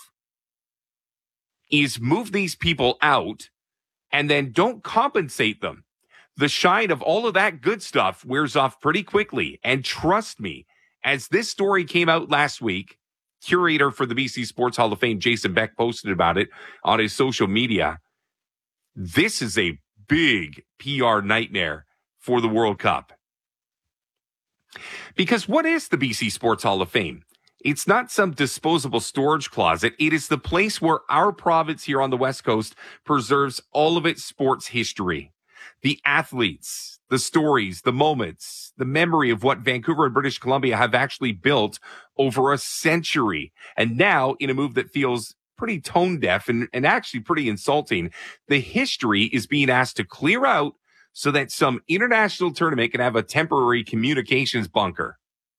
is move these people out and then don't compensate them. The shine of all of that good stuff wears off pretty quickly. And trust me, as this story came out last week, curator for the BC Sports Hall of Fame, Jason Beck, posted about it on his social media. This is a big PR nightmare for the World Cup. Because what is the BC Sports Hall of Fame? It's not some disposable storage closet. It is the place where our province here on the West Coast preserves all of its sports history. The athletes, the stories, the moments, the memory of what Vancouver and British Columbia have actually built over a century. And now, in a move that feels pretty tone deaf and actually pretty insulting, the history is being asked to clear out so that some international tournament can have a temporary communications bunker.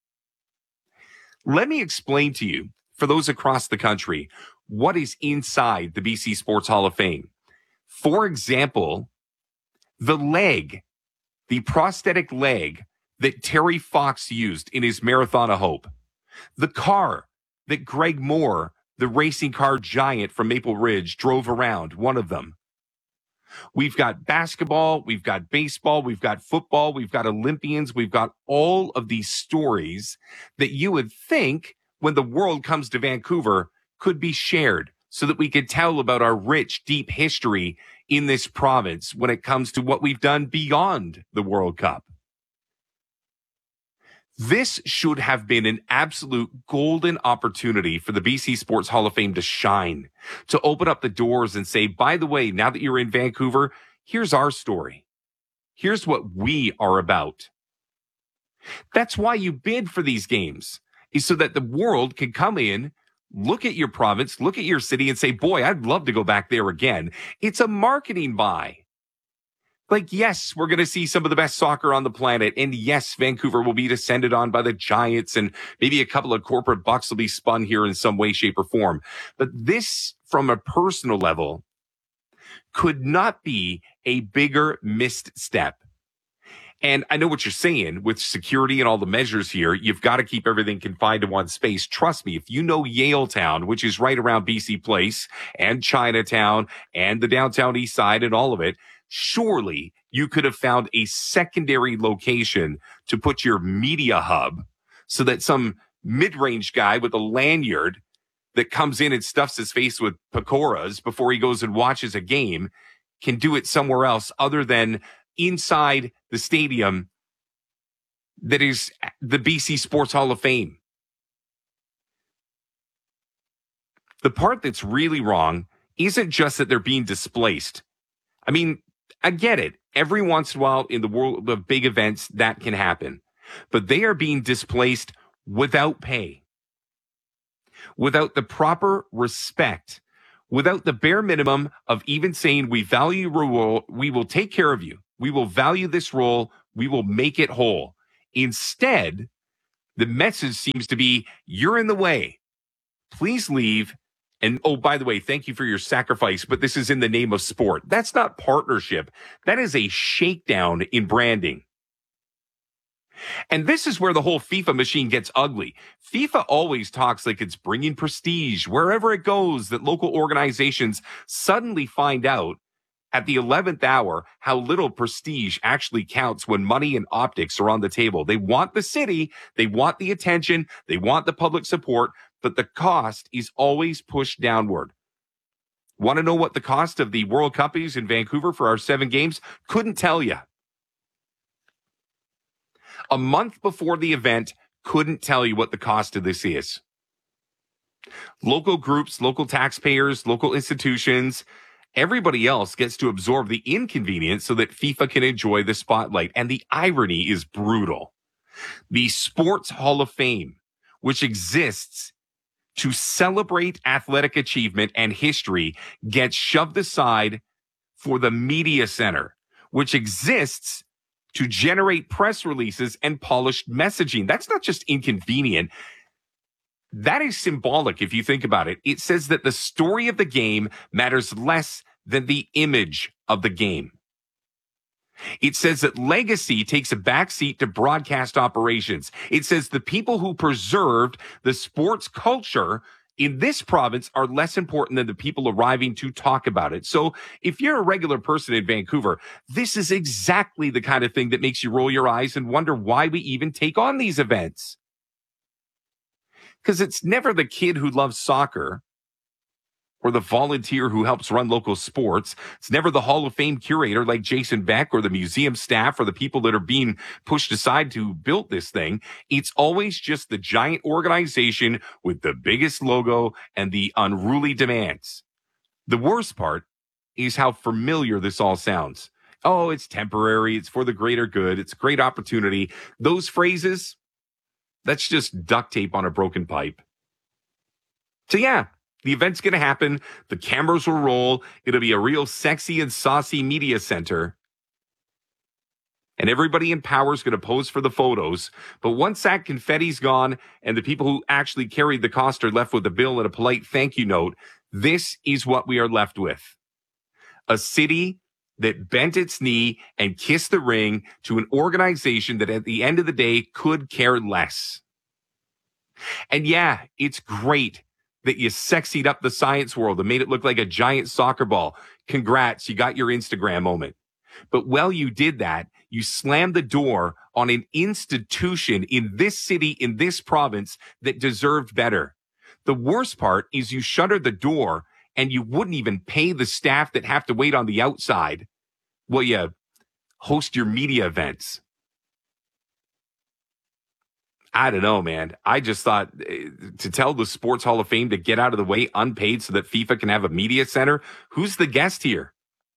Let me explain to you, for those across the country, what is inside the BC Sports Hall of Fame. For example, the leg, the prosthetic leg that Terry Fox used in his Marathon of Hope. The car that Greg Moore, the racing car giant from Maple Ridge, drove around, one of them. We've got basketball, we've got baseball, we've got football, we've got Olympians, we've got all of these stories that you would think when the world comes to Vancouver could be shared so that we could tell about our rich, deep history in this province when it comes to what we've done beyond the World Cup. This should have been an absolute golden opportunity for the BC Sports Hall of Fame to shine, to open up the doors and say, by the way, now that you're in Vancouver, here's our story. Here's what we are about. That's why you bid for these games, is so that the world can come in, look at your province, look at your city and say, boy, I'd love to go back there again. It's a marketing buy. Like, yes, we're going to see some of the best soccer on the planet. And yes, Vancouver will be descended on by the Giants and maybe a couple of corporate bucks will be spun here in some way, shape, or form. But this, from a personal level, could not be a bigger missed step. And I know what you're saying with security and all the measures here. You've got to keep everything confined to one space. Trust me, if you know Yaletown, which is right around BC Place and Chinatown and the downtown east side and all of it, surely you could have found a secondary location to put your media hub so that some mid-range guy with a lanyard that comes in and stuffs his face with pakoras before he goes and watches a game can do it somewhere else other than inside the stadium that is the BC Sports Hall of Fame. The part that's really wrong isn't just that they're being displaced. I mean, I get it. Every once in a while in the world of big events, that can happen. But they are being displaced without pay, without the proper respect, without the bare minimum of even saying, we value your role, we will take care of you. We will value this role. We will make it whole. Instead, the message seems to be, you're in the way. Please leave. And, oh, by the way, thank you for your sacrifice, but this is in the name of sport. That's not partnership. That is a shakedown in branding. And this is where the whole FIFA machine gets ugly. FIFA always talks like it's bringing prestige wherever it goes, that local organizations suddenly find out at the 11th hour how little prestige actually counts when money and optics are on the table. They want the city, they want the attention, they want the public support, but the cost is always pushed downward. Want to know what the cost of the World Cup is in Vancouver for our 7 games? Couldn't tell you. A month before the event, couldn't tell you what the cost of this is. Local groups, local taxpayers, local institutions, everybody else gets to absorb the inconvenience so that FIFA can enjoy the spotlight. And the irony is brutal. The Sports Hall of Fame, which exists to celebrate athletic achievement and history, gets shoved aside for the media center, which exists to generate press releases and polished messaging. That's not just inconvenient. That is symbolic if you think about it. It says that the story of the game matters less than the image of the game. It says that legacy takes a backseat to broadcast operations. It says the people who preserved the sports culture in this province are less important than the people arriving to talk about it. So if you're a regular person in Vancouver, this is exactly the kind of thing that makes you roll your eyes and wonder why we even take on these events. Because it's never the kid who loves soccer or the volunteer who helps run local sports. It's never the Hall of Fame curator like Jason Beck or the museum staff or the people that are being pushed aside to build this thing. It's always just the giant organization with the biggest logo and the unruly demands. The worst part is how familiar this all sounds. Oh, it's temporary. It's for the greater good. It's a great opportunity. Those phrases, that's just duct tape on a broken pipe. So yeah, the event's going to happen. The cameras will roll. It'll be a real sexy and saucy media center. And everybody in power is going to pose for the photos. But once that confetti's gone and the people who actually carried the cost are left with a bill and a polite thank you note, this is what we are left with. A city that bent its knee and kissed the ring to an organization that at the end of the day could care less. And yeah, it's great that you sexied up the science world and made it look like a giant soccer ball. Congrats, you got your Instagram moment. But while you did that, you slammed the door on an institution in this city, in this province that deserved better. The worst part is you shuttered the door and you wouldn't even pay the staff that have to wait on the outside while you host your media events. I don't know, man. I just thought to tell the Sports Hall of Fame to get out of the way unpaid so that FIFA can have a media center. Who's the guest here?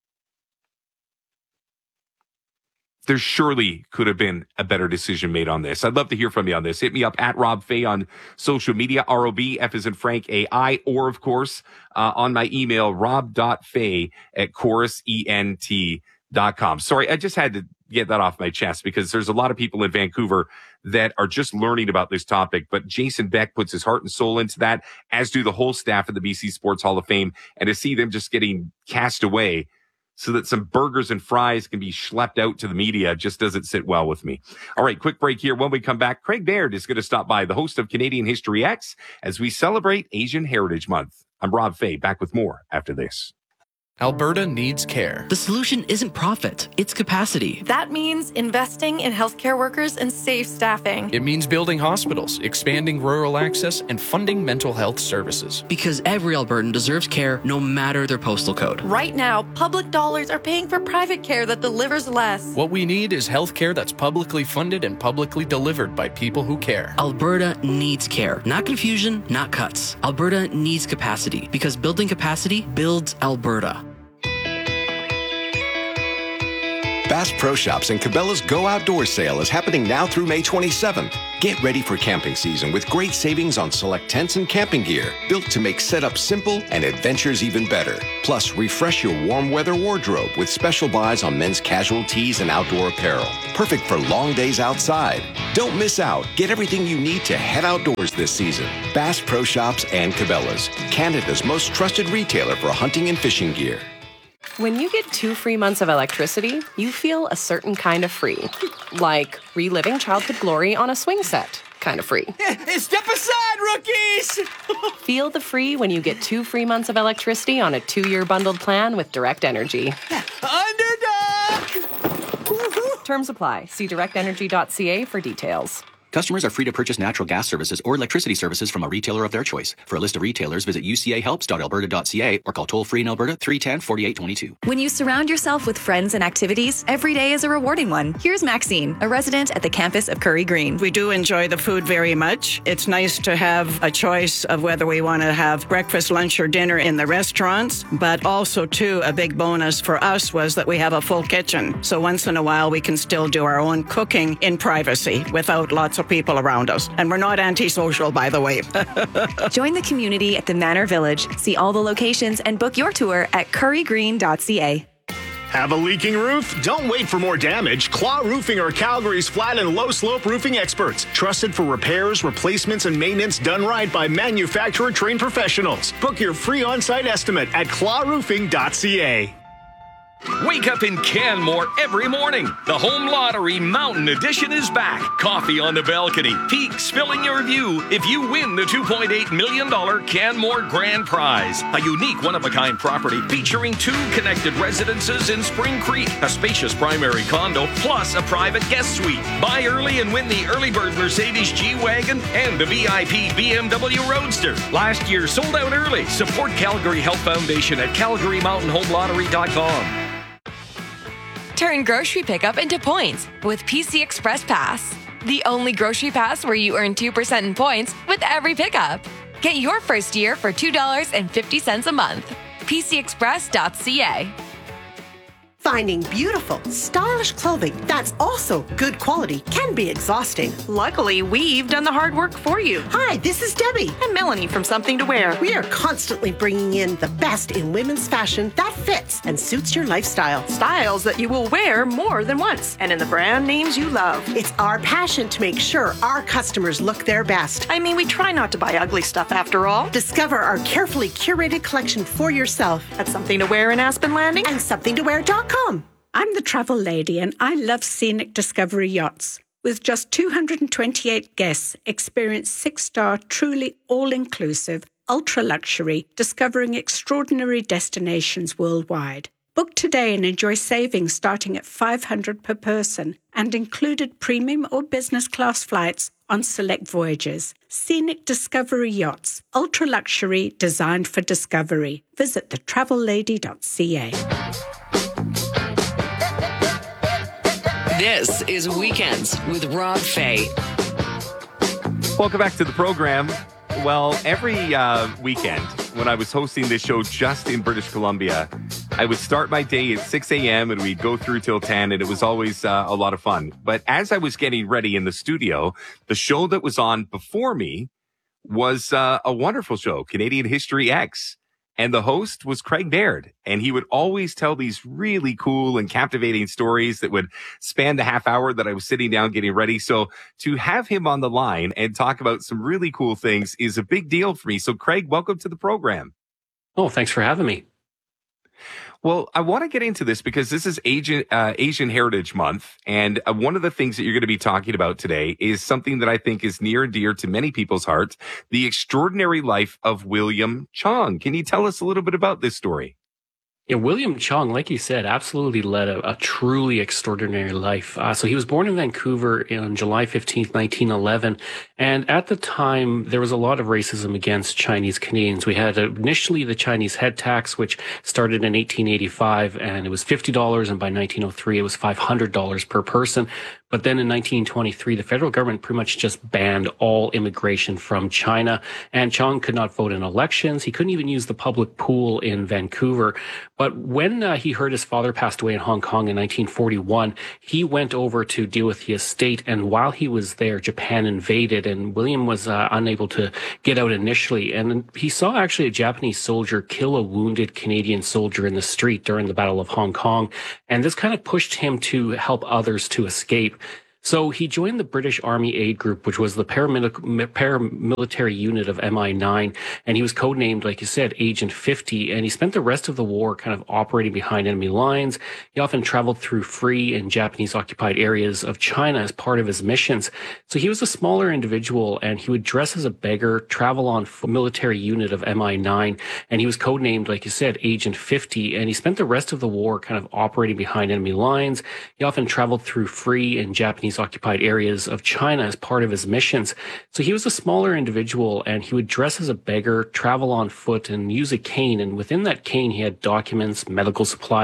There surely could have been a better decision made on this. I'd love to hear from you on this. Hit me up at Rob Fay on social media, ROB, F as in Frank, AI, or of course, on my email, rob.fay@chorusent.com. Sorry, I just had to get that off my chest because there's a lot of people in Vancouver that are just learning about this topic. But Jason Beck puts his heart and soul into that, as do the whole staff of the BC Sports Hall of Fame. And to see them just getting cast away so that some burgers and fries can be schlepped out to the media just doesn't sit well with me. All right, quick break here. When we come back, Craig Baird is going to stop by, the host of Canadian History X, as we celebrate Asian Heritage Month. I'm Rob Fay, back with more after this. Alberta needs care. The solution isn't profit, it's capacity. That means investing in healthcare workers and safe staffing. It means building hospitals, expanding rural access, and funding mental health services. Because every Albertan deserves care no matter their postal code. Right now, public dollars are paying for private care that delivers less. What we need is health care that's publicly funded and publicly delivered by people who care. Alberta needs care. Not confusion, not cuts. Alberta needs capacity because building capacity builds Alberta. Bass Pro Shops and Cabela's Go Outdoors sale is happening now through May 27th. Get ready for camping season with great savings on select tents and camping gear, built to make setup simple and adventures even better. Plus, refresh your warm weather wardrobe with special buys on men's casual tees and outdoor apparel. Perfect for long days outside. Don't miss out. Get everything you need to head outdoors this season. Bass Pro Shops and Cabela's, Canada's most trusted retailer for hunting and fishing gear. When you get 2 free months of electricity, you feel a certain kind of free. Like reliving childhood glory on a swing set. Kind of free. Step aside, rookies! Feel the free when you get 2 free months of electricity on a 2-year bundled plan with Direct Energy. Underdog! Terms apply. See directenergy.ca for details. Customers are free to purchase natural gas services or electricity services from a retailer of their choice. For a list of retailers, visit ucahelps.alberta.ca or call toll-free in Alberta 310-4822. When you surround yourself with friends and activities, every day is a rewarding one. Here's Maxine, a resident at the campus of Curry Green. We do enjoy the food very much. It's nice to have a choice of whether we want to have breakfast, lunch, or dinner in the restaurants, but also, too, a big bonus for us was that we have a full kitchen. So once in a while, we can still do our own cooking in privacy without lots of people around us. And we're not antisocial, by the way. Join the community at the Manor Village. See all the locations and book your tour at currygreen.ca. Have a leaking roof? Don't wait for more damage. Claw Roofing are Calgary's flat and low slope roofing experts. Trusted for repairs, replacements, and maintenance done right by manufacturer trained professionals. Book your free on-site estimate at clawroofing.ca. Wake up in Canmore every morning. The Home Lottery Mountain Edition is back. Coffee on the balcony. Peaks filling your view if you win the $2.8 million Canmore Grand Prize. A unique one-of-a-kind property featuring 2 connected residences in Spring Creek, a spacious primary condo, plus a private guest suite. Buy early and win the early bird Mercedes G-Wagon and the VIP BMW Roadster. Last year sold out early. Support Calgary Health Foundation at calgarymountainhomeLottery.com. Turn grocery pickup into points with PC Express Pass. The only grocery pass where you earn 2% in points with every pickup. Get your first year for $2.50 a month. PCExpress.ca. Finding beautiful, stylish clothing that's also good quality can be exhausting. Luckily, we've done the hard work for you. Hi, this is Debbie. And Melanie from Something to Wear. We are constantly bringing in the best in women's fashion that fits and suits your lifestyle. Styles that you will wear more than once. And in the brand names you love. It's our passion to make sure our customers look their best. I mean, we try not to buy ugly stuff after all. Discover our carefully curated collection for yourself at Something to Wear in Aspen Landing and somethingtowear.com. I'm the travel lady and I love Scenic Discovery Yachts. With just 228 guests, experience 6-star, truly all-inclusive, ultra-luxury, discovering extraordinary destinations worldwide. Book today and enjoy savings starting at $500 per person and included premium or business class flights on select voyages. Scenic Discovery Yachts, ultra-luxury, designed for discovery. Visit thetravellady.ca. This is Weekends with Rob Fay. Welcome back to the program. Well, every weekend when I was hosting this show just in British Columbia, I would start my day at 6 a.m. and we'd go through till 10, and it was always a lot of fun. But as I was getting ready in the studio, the show that was on before me was a wonderful show, Canadian History X. And the host was Craig Baird, and he would always tell these really cool and captivating stories that would span the half hour that I was sitting down getting ready. So to have him on the line and talk about some really cool things is a big deal for me. So Craig, welcome to the program. Oh, thanks for having me. Well, I want to get into this because this is Asian Heritage Month. And one of the things that you're going to be talking about today is something that I think is near and dear to many people's hearts, the extraordinary life of William Chong. Can you tell us a little bit about this story? Yeah, William Chong, like you said, absolutely led a truly extraordinary life. So he was born in Vancouver on July 15th, 1911. And at the time, there was a lot of racism against Chinese Canadians. We had initially the Chinese head tax, which started in 1885, and it was $50. And by 1903, it was $500 per person. But then in 1923, the federal government pretty much just banned all immigration from China. And Chong could not vote in elections. He couldn't even use the public pool in Vancouver. But when he heard his father passed away in Hong Kong in 1941, he went over to deal with the estate. And while he was there, Japan invaded, and William was unable to get out initially. And he saw actually a Japanese soldier kill a wounded Canadian soldier in the street during the Battle of Hong Kong. And this kind of pushed him to help others to escape. So he joined the British Army Aid Group, which was the paramilitary unit of MI9, and he was codenamed, like you said, Agent 50, and he spent the rest of the war kind of operating behind enemy lines. He often traveled through free and Japanese-occupied areas of China as part of his missions. So he was a smaller individual, and he would dress as a beggar, travel on military unit of MI9, and he was codenamed, like you said, Agent 50, and he spent the rest of the war kind of operating behind enemy lines. He often traveled through free and Japanese-occupied areas of China as part of his missions. So he was a smaller individual, and he would dress as a beggar, travel on foot, and use a cane. And within that cane, he had documents, medical supplies,